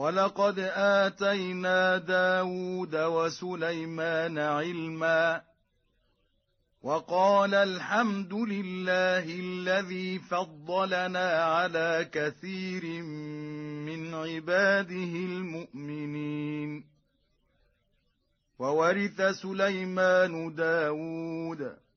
وَلَقَدْ آتَيْنَا دَاوُودَ وَسُلَيْمَانَ عِلْمًا وَقَالَا الْحَمْدُ لِلَّهِ الَّذِي فَضَّلَنَا عَلَى كَثِيرٍ مِّنْ عِبَادِهِ الْمُؤْمِنِينَ وَوَرِثَ سُلَيْمَانُ دَاوُودَ